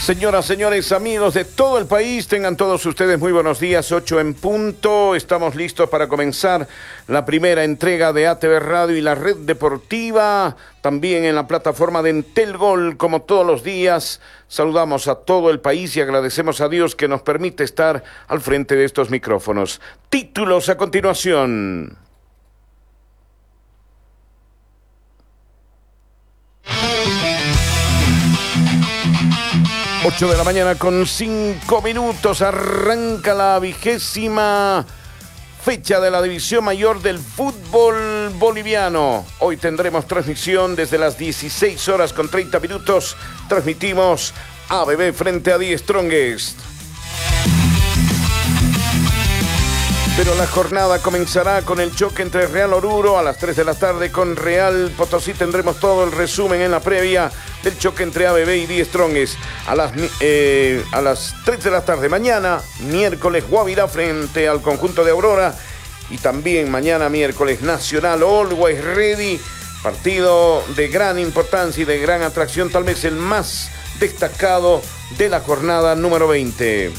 Señoras, señores, amigos de todo el país, tengan todos ustedes muy buenos días, 8 en punto. Estamos listos para comenzar la primera entrega de ATV Radio y la Red Deportiva, también en la plataforma de Entel Gol, como todos los días. Saludamos a todo el país y agradecemos a Dios que nos permite estar al frente de estos micrófonos. Títulos a continuación. 8 de la mañana con 5 minutos, arranca la 20ª fecha de la División Mayor del fútbol boliviano. Hoy tendremos transmisión desde las 16 horas con 30 minutos. Transmitimos ABB frente a Die Strongest. Pero la jornada comenzará con el choque entre Real Oruro a las 3 de la tarde con Real Potosí. Tendremos todo el resumen en la previa del choque entre ABB y Die Strongest. A las 3 de la tarde mañana, miércoles, Guavirá frente al conjunto de Aurora. Y también mañana miércoles, Nacional Always Ready. Partido de gran importancia y de gran atracción, tal vez el más destacado de la jornada número 20.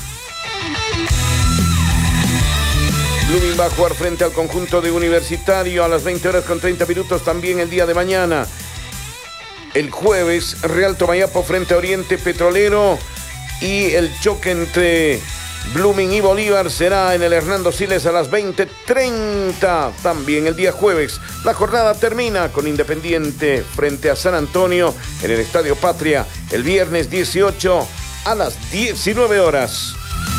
Blooming va a jugar frente al conjunto de Universitario a las 20 horas con 30 minutos también el día de mañana. El jueves, Real Tomayapo frente a Oriente Petrolero, y el choque entre Blooming y Bolívar será en el Hernando Siles a las 20:30. También el día jueves. La jornada termina con Independiente frente a San Antonio en el Estadio Patria el viernes 18 a las 19 horas.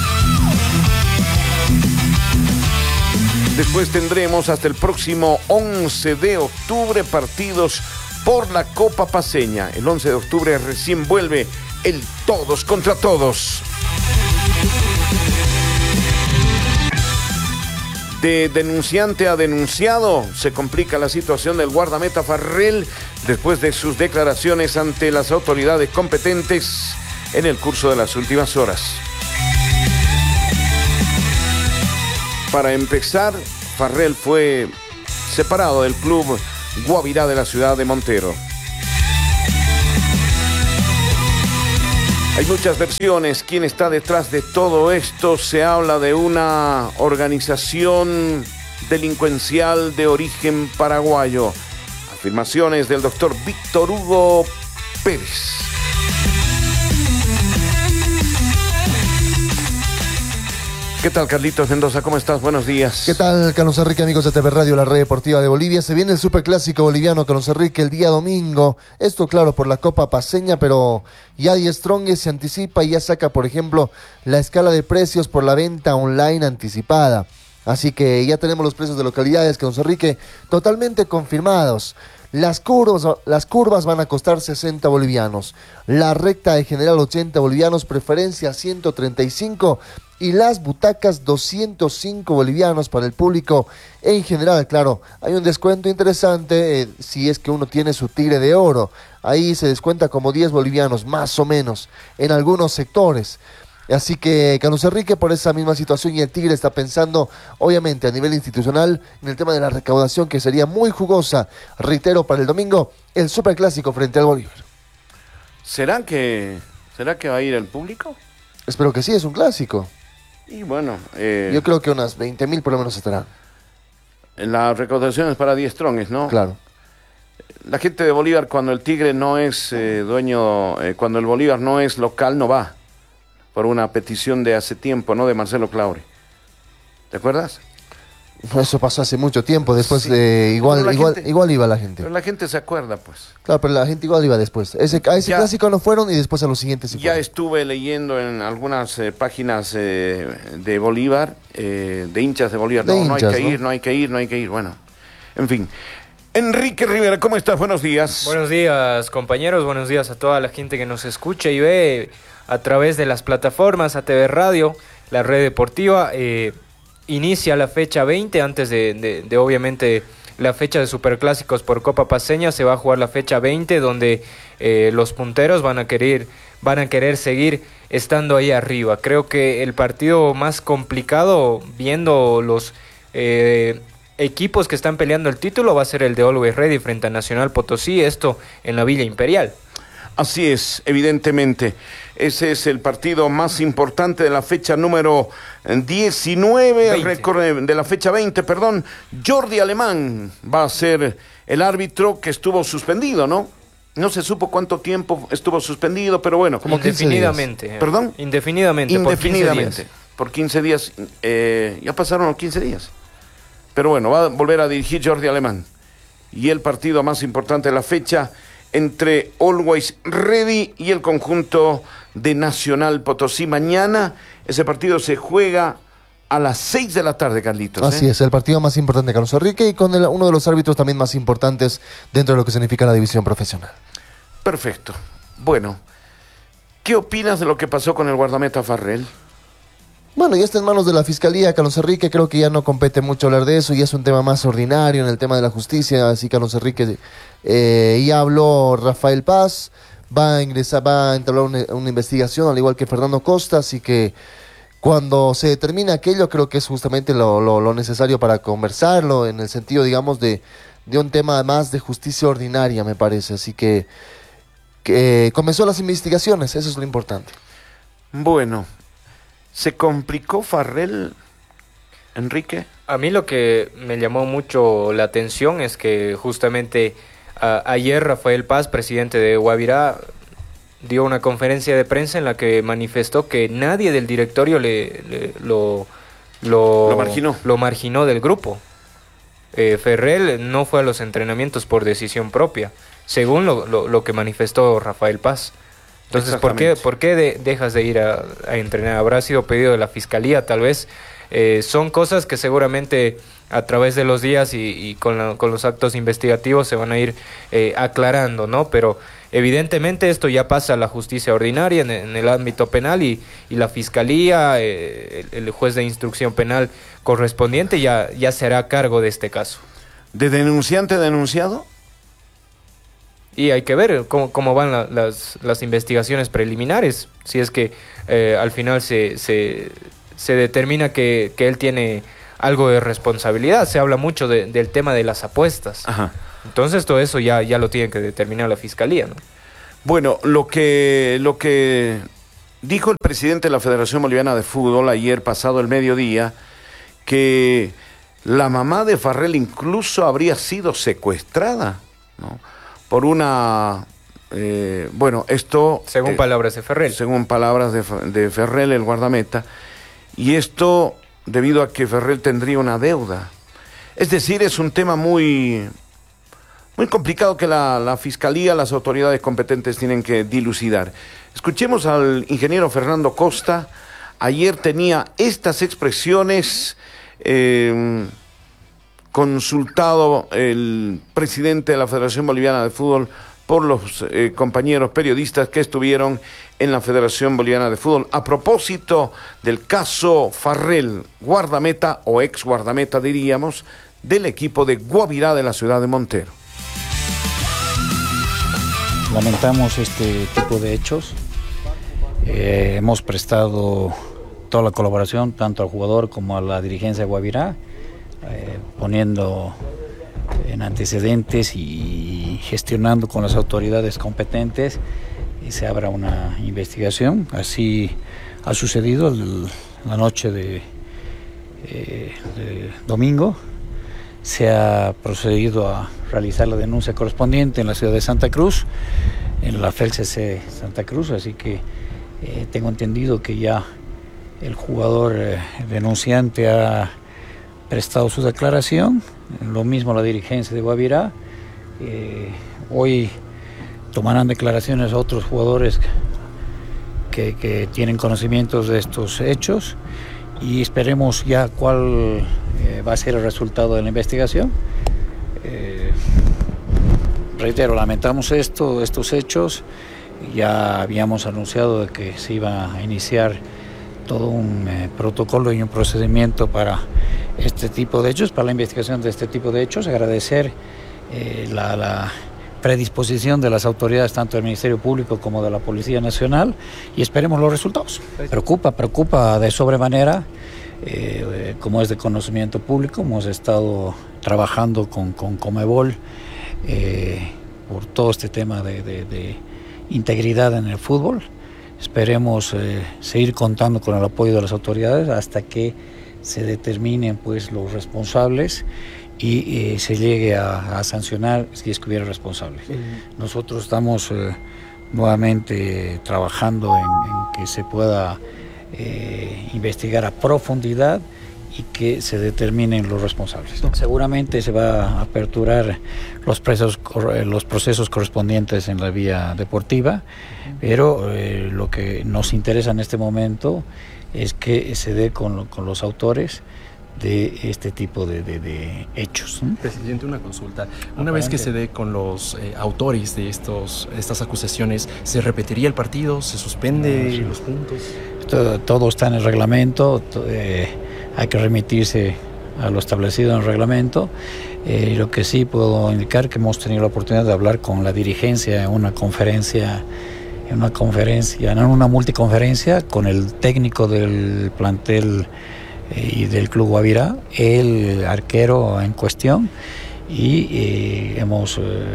Después tendremos hasta el próximo 11 de octubre partidos por la Copa Paceña. El 11 de octubre recién vuelve el todos contra todos. De denunciante a denunciado, se complica la situación del guardameta Farrell después de sus declaraciones ante las autoridades competentes en el curso de las últimas horas. Para empezar, Farrell fue separado del club Guavirá de la ciudad de Montero. Hay muchas versiones. ¿Quién está detrás de todo esto? Se habla de una organización delincuencial de origen paraguayo. Afirmaciones del doctor Víctor Hugo Pérez. ¿Qué tal, Carlitos Mendoza? ¿Cómo estás? Buenos días. ¿Qué tal, Carlos Enrique, amigos de TV Radio, la Red Deportiva de Bolivia? Se viene el Superclásico boliviano, Carlos Enrique, el día domingo. Esto, claro, por la Copa Paceña, pero ya Die Strongest se anticipa y ya saca, por ejemplo, la escala de precios por la venta online anticipada. Así que ya tenemos los precios de localidades, Carlos Enrique, totalmente confirmados. Las curvas van a costar 60 bolivianos. La recta de general 80 bolivianos, preferencia 135 y las butacas 205 bolivianos para el público en general. Claro, hay un descuento interesante si es que uno tiene su tigre de oro. Ahí se descuenta como 10 bolivianos, más o menos, en algunos sectores. Así que Carlos Enrique, por esa misma situación, y el Tigre está pensando, obviamente, a nivel institucional, en el tema de la recaudación, que sería muy jugosa, reitero, para el domingo, el Superclásico frente al Bolívar. ¿Será que va a ir el público? Espero que sí, es un clásico. Y bueno... yo creo que unas 20,000 por lo menos estarán. La recaudación es para Die Strongest, ¿no? Claro. La gente de Bolívar, cuando el Tigre no es dueño, cuando el Bolívar no es local, no va. Por una petición de hace tiempo, ¿no? De Marcelo Claure. ¿Te acuerdas? Eso pasó hace mucho tiempo, después sí. Igual iba la gente. Pero la gente se acuerda, pues. Claro, pero la gente igual iba después. A ese clásico no fueron y después a los siguientes sí fueron. Ya estuve leyendo en algunas páginas de Bolívar, de hinchas de Bolívar. No hay que ir. Bueno, en fin. Enrique Rivera, ¿cómo estás? Buenos días. Buenos días, compañeros. Buenos días a toda la gente que nos escucha y ve a través de las plataformas ATV Radio, la Red Deportiva. Inicia la fecha 20, antes de obviamente la fecha de Superclásicos por Copa Paceña, se va a jugar la fecha 20, donde los punteros van a querer seguir estando ahí arriba. Creo que el partido más complicado, viendo los equipos que están peleando el título, va a ser el de Always Ready frente a Nacional Potosí, esto en la Villa Imperial. Así es, evidentemente. Ese es el partido más importante de la fecha número 19, el récord de la fecha 20, perdón. Jordi Alemán va a ser el árbitro que estuvo suspendido, ¿no? No se supo cuánto tiempo estuvo suspendido, pero bueno. Como indefinidamente. ¿Perdón? Indefinidamente. Por 15 días. Ya pasaron los 15 días. Pero bueno, va a volver a dirigir Jordi Alemán. Y el partido más importante de la fecha entre Always Ready y el conjunto de Nacional Potosí. Mañana ese partido se juega a las 6 de la tarde, Carlitos. Así es, el partido más importante de Carlos Enrique y con uno de los árbitros también más importantes dentro de lo que significa la división profesional. Perfecto. Bueno, ¿qué opinas de lo que pasó con el guardameta Farrell? Bueno, ya está en manos de la Fiscalía, Carlos Enrique, creo que ya no compete mucho hablar de eso, ya es un tema más ordinario en el tema de la justicia, así Carlos Enrique, ya habló Rafael Paz, va a entablar una investigación, al igual que Fernando Costa, así que cuando se determine aquello, creo que es justamente lo necesario para conversarlo, en el sentido, digamos, de un tema más de justicia ordinaria, me parece, así que comenzó las investigaciones, eso es lo importante. Bueno, ¿se complicó Farrell, Enrique? A mí lo que me llamó mucho la atención es que justamente ayer Rafael Paz, presidente de Guavirá, dio una conferencia de prensa en la que manifestó que nadie del directorio lo marginó del grupo. Ferrell no fue a los entrenamientos por decisión propia, según lo que manifestó Rafael Paz. Entonces, ¿por qué dejas de ir a entrenar? ¿Habrá sido pedido de la Fiscalía, tal vez? Son cosas que seguramente a través de los días y con los actos investigativos se van a ir aclarando, ¿no? Pero evidentemente esto ya pasa a la justicia ordinaria en el ámbito penal y la Fiscalía, el juez de instrucción penal correspondiente ya se hará cargo de este caso. ¿De denunciante a denunciado? Y hay que ver cómo van las investigaciones preliminares, si es que al final se determina que él tiene algo de responsabilidad. Se habla mucho del tema de las apuestas. Ajá. Entonces todo eso ya lo tiene que determinar la Fiscalía, ¿no? Bueno, lo que dijo el presidente de la Federación Boliviana de Fútbol ayer pasado el mediodía, que la mamá de Farrell incluso habría sido secuestrada, ¿no? Por una... esto... Según palabras de Ferrell. Según palabras de Ferrell, el guardameta. Y esto debido a que Ferrell tendría una deuda. Es decir, es un tema muy complicado que la Fiscalía, las autoridades competentes tienen que dilucidar. Escuchemos al ingeniero Fernando Costa. Ayer tenía estas expresiones... consultado el presidente de la Federación Boliviana de Fútbol por los compañeros periodistas que estuvieron en la Federación Boliviana de Fútbol a propósito del caso Farrell, guardameta o ex guardameta diríamos, del equipo de Guavirá de la ciudad de Montero. Lamentamos este tipo de hechos. Hemos prestado toda la colaboración tanto al jugador como a la dirigencia de Guavirá, poniendo en antecedentes y gestionando con las autoridades competentes y se abra una investigación. Así ha sucedido la noche de domingo. Se ha procedido a realizar la denuncia correspondiente en la ciudad de Santa Cruz, en la FELCC Santa Cruz, así que tengo entendido que ya el jugador denunciante ha prestado su declaración, lo mismo la dirigencia de Guavirá. Hoy tomarán declaraciones a otros jugadores que tienen conocimientos de estos hechos y esperemos ya cuál va a ser el resultado de la investigación. Reitero, lamentamos estos hechos. Ya habíamos anunciado de que se iba a iniciar todo un protocolo y un procedimiento para este tipo de hechos, para la investigación de este tipo de hechos. Agradecer la predisposición de las autoridades, tanto del Ministerio Público como de la Policía Nacional, y esperemos los resultados. Preocupa de sobremanera, como es de conocimiento público. Hemos estado trabajando con Conmebol por todo este tema de integridad en el fútbol. Esperemos seguir contando con el apoyo de las autoridades hasta que se determinen pues los responsables y se llegue a sancionar si es que hubiera responsables. Nosotros estamos nuevamente trabajando en que se pueda investigar a profundidad y que se determinen los responsables. Seguramente se va a aperturar los procesos correspondientes en la vía deportiva, pero lo que nos interesa en este momento es que se dé con los autores de este tipo de hechos. Presidente, una consulta. Una vez que se dé con los autores de estas acusaciones, ¿se repetiría el partido? ¿Se suspende los puntos? Todo está en el reglamento. Hay que remitirse a lo establecido en el reglamento. Lo que sí puedo indicar que hemos tenido la oportunidad de hablar con la dirigencia en una multiconferencia con el técnico del plantel y del Club Guavirá, el arquero en cuestión, y hemos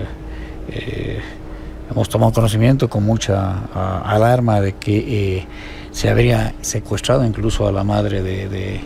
tomado conocimiento con mucha alarma de que se habría secuestrado incluso a la madre de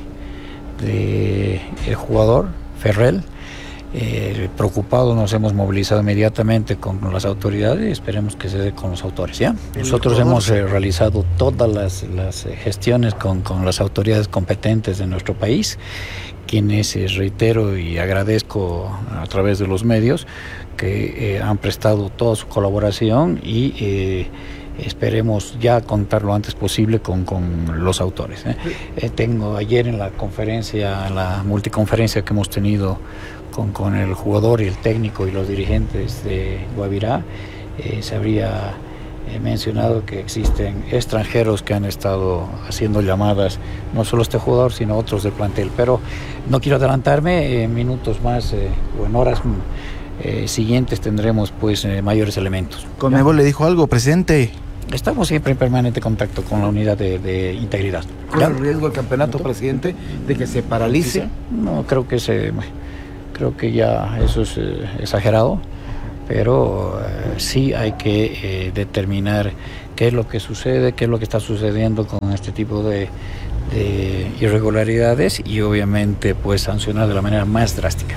el jugador, Ferrell. Preocupados nos hemos movilizado inmediatamente con las autoridades y esperemos que se dé con los autores, ¿ya? Nosotros hemos realizado todas las gestiones con las autoridades competentes de nuestro país, quienes reitero y agradezco a través de los medios que han prestado toda su colaboración y esperemos ya contar lo antes posible con los autores. Tengo ayer en la multiconferencia que hemos tenido con el jugador y el técnico y los dirigentes de Guavirá, se habría mencionado que existen extranjeros que han estado haciendo llamadas, no solo este jugador, sino otros del plantel. Pero no quiero adelantarme, en minutos más o en horas siguientes tendremos pues mayores elementos. ¿Conmebol le dijo algo, presidente? Estamos siempre en permanente contacto con la unidad de integridad. ¿Corre el riesgo el campeonato, presidente, de que se paralice? No, creo que ya eso es exagerado, pero sí hay que determinar qué es lo que sucede, qué es lo que está sucediendo con este tipo de irregularidades y obviamente pues sancionar de la manera más drástica.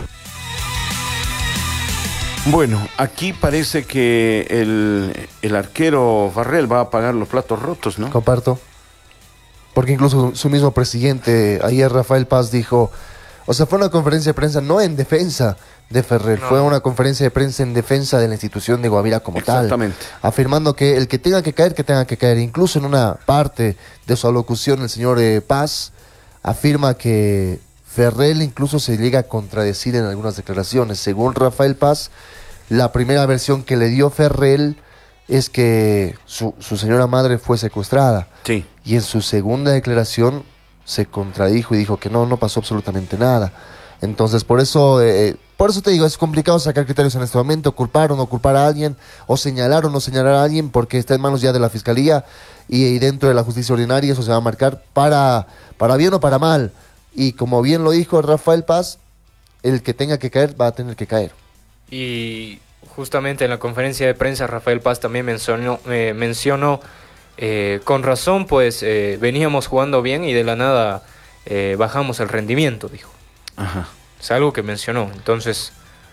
Bueno, aquí parece que el arquero Farrell va a pagar los platos rotos, ¿no? Comparto. Porque incluso su mismo presidente, ayer Rafael Paz dijo, o sea, fue una conferencia de prensa no en defensa de Ferrell, fue una conferencia de prensa en defensa de la institución de Guavirá como tal. Afirmando que el que tenga que caer. Incluso en una parte de su alocución el señor Paz afirma que Ferrell incluso se llega a contradecir en algunas declaraciones. Según Rafael Paz, la primera versión que le dio Ferrell es que su señora madre fue secuestrada. Sí. Y en su segunda declaración se contradijo y dijo que no pasó absolutamente nada. Entonces, por eso te digo, es complicado sacar criterios en este momento, culpar o no culpar a alguien, o señalar o no señalar a alguien, porque está en manos ya de la Fiscalía y dentro de la justicia ordinaria eso se va a marcar para bien o para mal. Y como bien lo dijo Rafael Paz, el que tenga que caer va a tener que caer. Y justamente en la conferencia de prensa Rafael Paz también mencionó con razón, pues veníamos jugando bien y de la nada bajamos el rendimiento, dijo. Ajá. Es algo que mencionó. Entonces,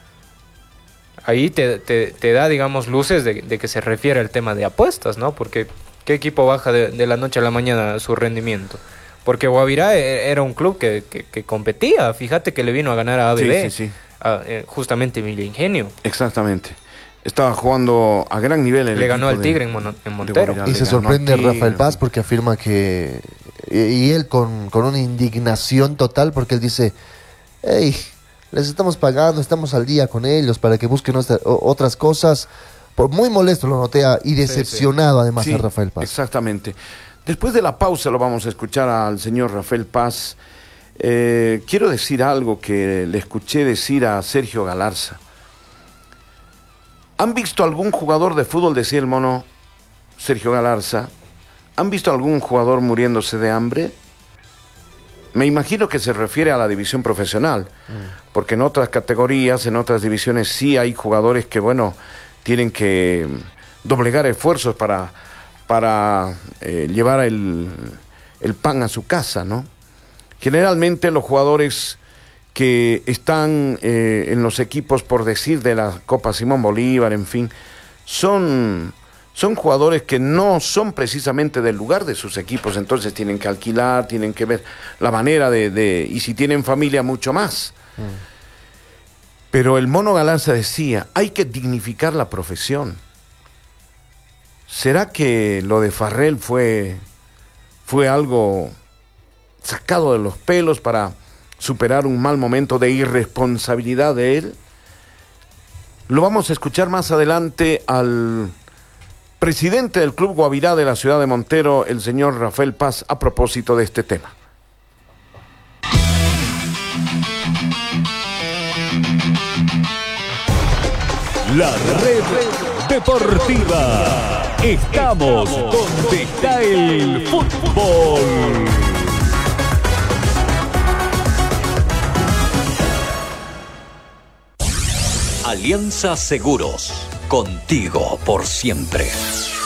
ahí te da, digamos, luces de que se refiere al tema de apuestas, ¿no? Porque ¿qué equipo baja de la noche a la mañana su rendimiento? Porque Guavirá era un club que competía. Fíjate que le vino a ganar a ABB. Sí. Justamente Emilia Ingenio. Exactamente. Estaba jugando a gran nivel. Le ganó al Tigre en Montero. Y se sorprende Rafael Paz porque afirma que... Y él con una indignación total porque él dice... Hey, les estamos pagando, estamos al día con ellos para que busquen otras cosas. Muy molesto lo noté y decepcionado además a Rafael Paz. Exactamente. Después de la pausa lo vamos a escuchar al señor Rafael Paz. Quiero decir algo que le escuché decir a Sergio Galarza. ¿Han visto algún jugador de fútbol, decía el mono Sergio Galarza? ¿Han visto algún jugador muriéndose de hambre? Me imagino que se refiere a la división profesional, porque en otras categorías, en otras divisiones sí hay jugadores que, bueno, tienen que doblegar esfuerzos para llevar el pan a su casa, ¿no? Generalmente los jugadores que están en los equipos, por decir, de la Copa Simón Bolívar, en fin, son jugadores que no son precisamente del lugar de sus equipos, entonces tienen que alquilar, tienen que ver la manera y si tienen familia, mucho más. Pero el Mono Galarza decía, hay que dignificar la profesión. ¿Será que lo de Farrell fue algo sacado de los pelos para superar un mal momento de irresponsabilidad de él? Lo vamos a escuchar más adelante al presidente del Club Guavirá de la ciudad de Montero, el señor Rafael Paz, a propósito de este tema. La red deportiva. Estamos donde está el fútbol. Alianza Seguros, contigo por siempre.